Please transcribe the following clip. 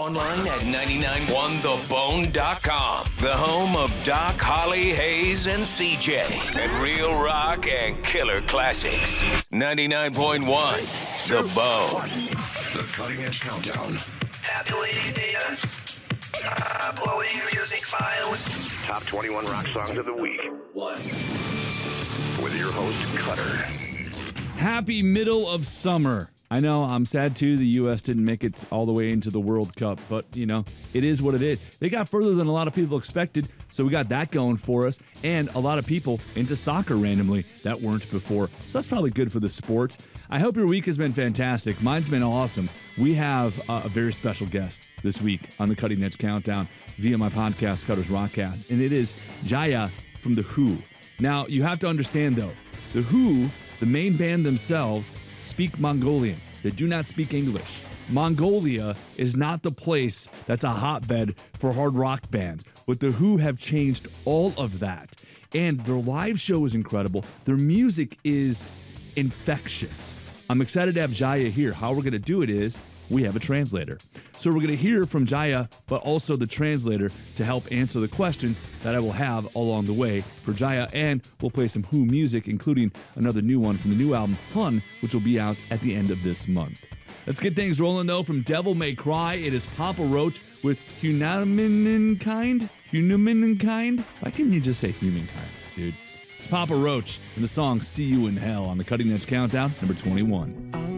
online at 991thebone.com. The home of Doc, Holly, Hayes, and CJ. And real rock and killer classics. 99.1 The Bone. The Cutting Edge Countdown. Tabulating data. Uploading music files. Top 21 rock songs of the week. With your host, Cutter. Happy middle of summer. I know, I'm sad too the U.S. didn't make it all the way into the World Cup, but, you know, it is what it is. They got further than a lot of people expected, so we got that going for us, and a lot of people into soccer randomly that weren't before. So that's probably good for the sport. I hope your week has been fantastic. Mine's been awesome. We have a very special guest this week on the Cutting Edge Countdown via my podcast, Cutter's Rockcast, and it is Jaya from The Who. Now, you have to understand, though, The Who, the main band themselves, speak Mongolian. They do not speak English. Mongolia is not the place that's a hotbed for hard rock bands. But The Who have changed all of that. And their live show is incredible. Their music is infectious. I'm excited to have Jaya here. How we're going to do it is we have a translator. So we're going to hear from Jaya, but also the translator to help answer the questions that I will have along the way for Jaya. And we'll play some Who music, including another new one from the new album, Hun, which will be out at the end of this month. Let's get things rolling, though. From Devil May Cry, it is Papa Roach with Humankind? Humankind? Why couldn't you just say Humankind, dude? It's Papa Roach and the song See You in Hell on the Cutting Edge Countdown, number 21.